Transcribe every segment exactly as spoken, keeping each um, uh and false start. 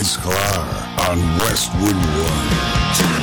Sklar on Westwood One.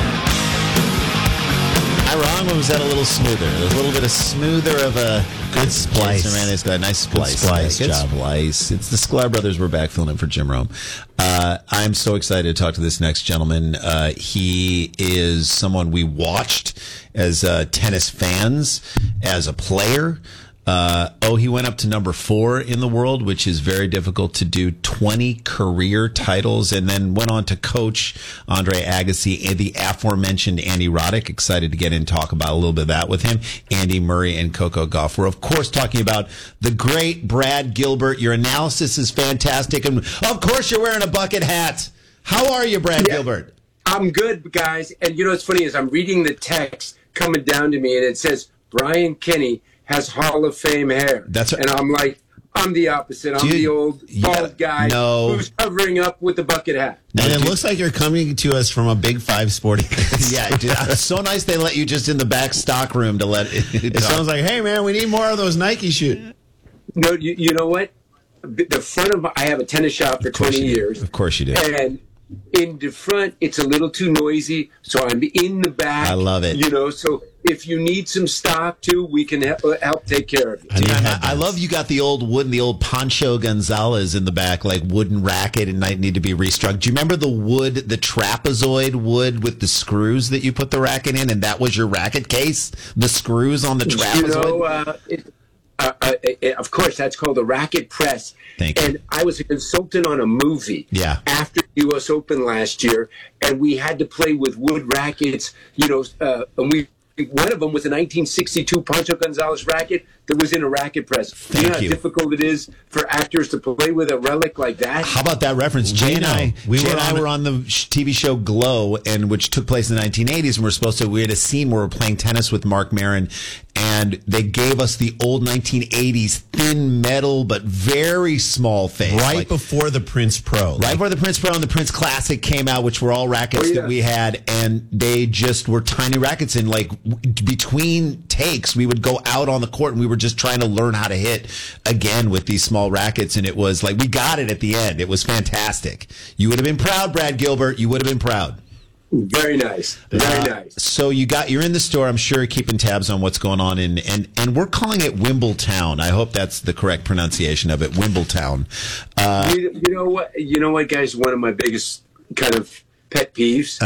Am I wrong, or was that a little smoother? There's a little bit of smoother of a good splice. Jason Hernandez got a nice splice. Good splice. Good job. splice. It's the Sklar brothers. We're back filling in for Jim Rome. Uh, I'm so excited to talk to this next gentleman. Uh, he is someone we watched as uh, tennis fans, as a player. Uh, oh, he went up to number four in the world, which is very difficult to do. twenty career titles, and then went on to coach Andre Agassi and the aforementioned Andy Roddick. Excited to get in and talk about a little bit of that with him. Andy Murray and Coco Gauff. We're, of course, talking about the great Brad Gilbert. Your analysis is fantastic. And, of course, you're wearing a bucket hat. How are you, Brad yeah, Gilbert? I'm good, guys. And you know what's funny is I'm reading the text coming down to me, and it says, Brian Kenny has Hall of Fame hair. That's right. And I'm like, I'm the opposite. I'm you, the old bald yeah, guy no. who's covering up with the bucket hat. And it looks like you're coming to us from a Big Five sporting goods. Yeah, dude, it's so nice they let you just in the back stock room to let it. It sounds like, hey, man, we need more of those Nike shoes. No, you, you know what? The front of my, I have a tennis shop for twenty years. Of course you do. And in the front, it's a little too noisy, so I'm in the back. I love it. You know, so if you need some stock, too, we can help, help take care of you. Dude, I, I love you got the old wooden, the old Pancho Gonzalez in the back, like wooden racket, and might need to be restruck. Do you remember the wood, the trapezoid wood with the screws that you put the racket in, and that was your racket case? The screws on the trapezoid? You know, uh, it, uh, uh, it, of course, that's called a racket press. Thank you. And I was a consultant on a movie yeah. after the U S Open last year, and we had to play with wood rackets, you know, uh, and we one of them was a nineteen sixty-two Pancho Gonzalez racket that was in a racket press. Thank you know how you. difficult it is for actors to play with a relic like that? How about that reference? Jay and I, we Jay were and I on were on the T V show Glow, and which took place in the nineteen eighties, and we're supposed to, we had a scene where we're playing tennis with Mark Maron, and they gave us the old nineteen eighties thin metal but very small face. Right like, before the Prince Pro. Right before the Prince Pro and the Prince Classic came out, which were all rackets oh, yeah. that we had, and they just were tiny rackets. And like w- between takes, we would go out on the court and we were just trying to learn how to hit again with these small rackets. And it was like, we got it at the end. It was fantastic. You would have been proud, Brad Gilbert. You would have been proud. Very nice. Very uh, nice. So you got, you're in the store, I'm sure, keeping tabs on what's going on in, and, and we're calling it Wimbletown. I hope that's the correct pronunciation of it. Wimbletown. Uh, you, you know what, you know what, guys, one of my biggest kind of pet peeves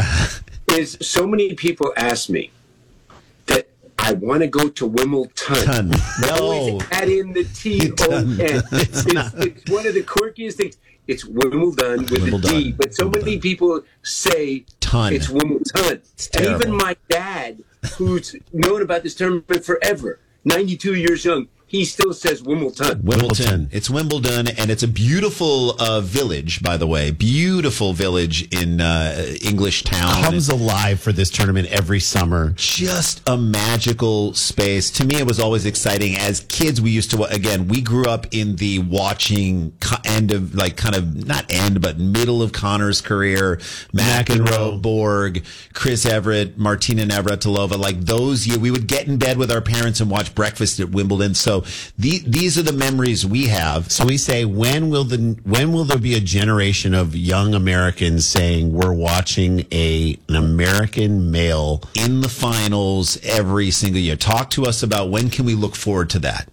is so many people ask me that I want to go to Wimbledon. Ton. No. Always add in the T O N. It's, it's one of the quirkiest things. It's Wimbledon with Wimbledon. a D, but so Wimbledon. many people say Ton. it's Wimbledon. It's and terrible. even my dad, who's known about this tournament forever, ninety-two years young, he still says Wimbledon. Wimbledon. It's Wimbledon, and it's a beautiful uh, village, by the way. Beautiful village in uh, English Town. Comes alive for this tournament every summer. Just a magical space. To me, it was always exciting. As kids, we used to, again, we grew up in the watching co- end of, like, kind of, not end, but middle of Connor's career. McEnroe, Borg, Chris Everett, Martina Navratilova. Like, those years, we would get in bed with our parents and watch breakfast at Wimbledon. So the, these are the memories we have. So we say, when will the when will there be a generation of young Americans saying we're watching a an American male in the finals every single year? Talk to us about when can we look forward to that?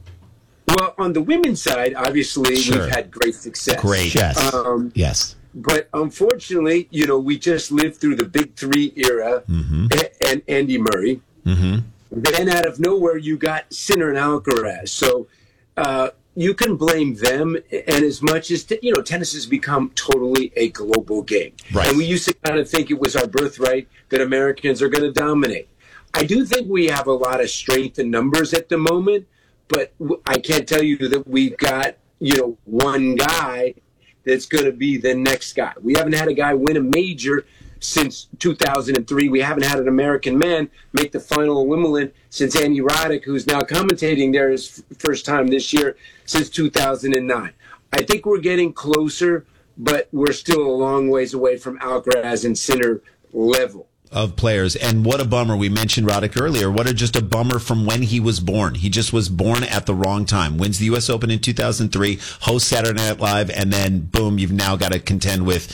Well, on the women's side, obviously, Sure. we've had great success. Great. Yes. Um, yes. But unfortunately, you know, we just lived through the Big Three era Mm-hmm. and, and Andy Murray. Mm-hmm. Then out of nowhere, you got Sinner and Alcaraz. So uh, you can blame them. And as much as, t- you know, tennis has become totally a global game. Right. And we used to kind of think it was our birthright that Americans are going to dominate. I do think we have a lot of strength in numbers at the moment, but w- I can't tell you that we've got, you know, one guy that's going to be the next guy. We haven't had a guy win a major since two thousand three. We haven't had an American man make the final of Wimbledon since Andy Roddick, who's now commentating there his f- first time this year, since two thousand nine. I think we're getting closer, but we're still a long ways away from Alcaraz and Sinner level. Of players. And what a bummer. We mentioned Roddick earlier. What a just a bummer from when he was born. He just was born at the wrong time. Wins the U S Open in two thousand three, hosts Saturday Night Live, and then boom, you've now got to contend with